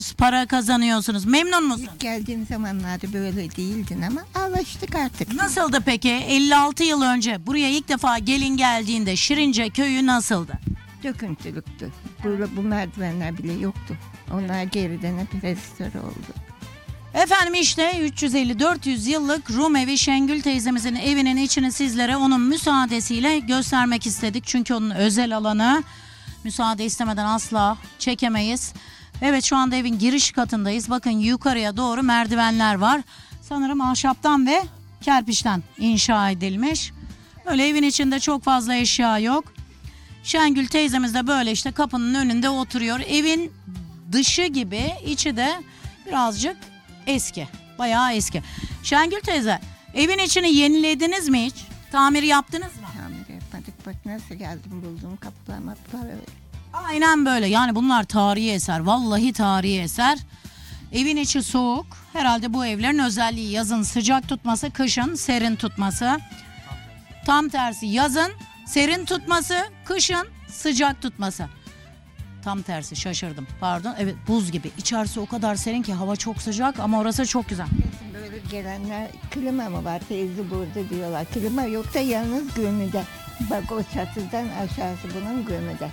para kazanıyorsunuz. Memnun musun? İlk geldiğim zamanlarda böyle değildin ama alıştık artık. Nasıldı peki? 56 yıl önce buraya ilk defa gelin geldiğinde Şirince köyü nasıldı? Döküntülüktü. Bu merdivenler bile yoktu. Onlar geriden hep restore oldu. Efendim işte 350-400 yıllık Rum evi Şengül teyzemizin evinin içini sizlere onun müsaadesiyle göstermek istedik. Çünkü onun özel alanı, müsaade istemeden asla çekemeyiz. Evet, şu anda evin giriş katındayız. Bakın yukarıya doğru merdivenler var. Sanırım ahşaptan ve kerpiçten inşa edilmiş. Öyle evin içinde çok fazla eşya yok. Şengül teyzemiz de böyle işte kapının önünde oturuyor. Evin dışı gibi, içi de birazcık eski. Bayağı eski. Şengül teyze, evin içini yenilediniz mi hiç? Tamir yaptınız mı? Tamir yapmadık. Bak nasıl geldim buldum kapılarıma para ver. Aynen böyle. Yani bunlar tarihi eser. Vallahi tarihi eser. Evin içi soğuk. Herhalde bu evlerin özelliği yazın sıcak tutması, kışın serin tutması. Tam tersi, yazın serin tutması, kışın sıcak tutması. Tam tersi, şaşırdım. Pardon. Evet, buz gibi. İçerisi o kadar serin ki hava çok sıcak ama orası çok güzel. Böyle gelenler klima mı var teyze burada diyorlar. Klima yok da yalnız gömüde. Bak o çatıdan aşağısı bunun gömüde.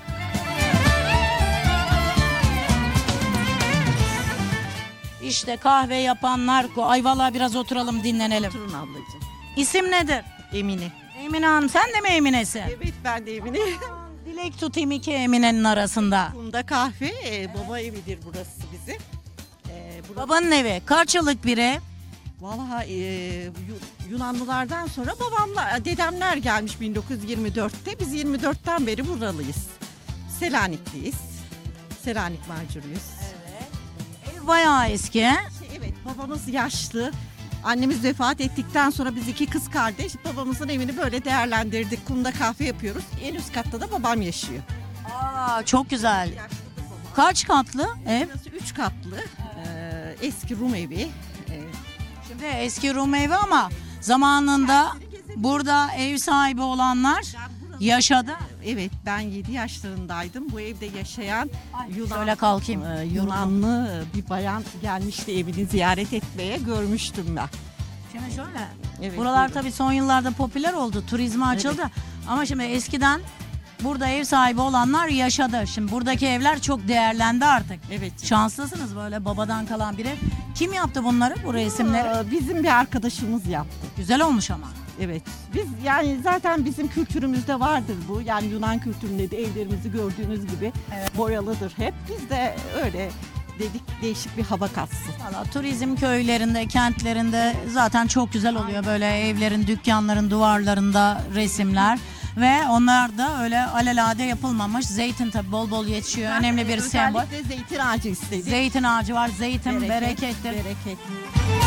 İşte kahve yapanlar. Ay vallahi biraz oturalım, dinlenelim. Oturun ablacığım. İsim nedir? Emine. Emine Hanım, sen de mi Emine'sin? Evet, ben de Emine. Dilek tutayım iki Emine'nin arasında. Kumda kahve, baba evidir burası bizim. Babanın evi. Kaç yıllık biri? Vallahi Yunanlılardan sonra babamla, dedemler gelmiş 1924'te. Biz 24'ten beri buralıyız. Selanikliyiz. Selanik macuruyuz. Ev bayağı eski. Evet, babamız yaşlı. Annemiz vefat ettikten sonra biz iki kız kardeş babamızın evini böyle değerlendirdik. Kumda kahve yapıyoruz. En üst katta da babam yaşıyor. Aa, çok güzel. Yaşlıdır babam. Kaç katlı ev? Burası 3 katlı. Eski Rum evi. Şimdi eski Rum evi ama zamanında burada ev sahibi olanlar yaşadı. Evet, ben 7 yaşlarındaydım. Bu evde yaşayan Şöyle kalkayım. Yunanlı bir bayan gelmişti evini ziyaret etmeye, görmüştüm ben. Şimdi şöyle. Evet, Buralar buyurun. tabii son yıllarda popüler oldu. Turizme açıldı. Ama şimdi eskiden burada ev sahibi olanlar yaşadı. Şimdi buradaki evler çok değerlendi artık. Evet. Şanslısınız, böyle babadan kalan bir ev. Kim yaptı bunları, bu resimleri? Bizim bir arkadaşımız yaptı. Güzel olmuş ama. Evet. Biz yani zaten bizim kültürümüzde vardır bu. Yani Yunan kültüründe de evlerimizi gördüğünüz gibi boyalıdır hep. Biz de öyle dedik, değişik bir hava katsın. Valla turizm köylerinde, kentlerinde zaten çok güzel oluyor böyle evlerin, dükkanların duvarlarında resimler. Ve onlar da öyle alelade yapılmamış. Zeytin tabii bol bol yetişiyor. Önemli bir sembol. Özellikle zeytin ağacı istedik. Zeytin ağacı var. Zeytin berekettir. Bereket.